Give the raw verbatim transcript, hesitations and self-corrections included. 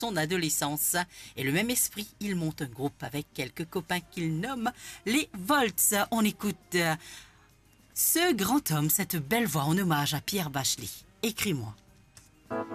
son adolescence. Et le même esprit, il monte un groupe avec quelques copains qu'il nomme les Volts. On écoute ce grand homme, cette belle voix en hommage à Pierre Bachelet. Écris-moi.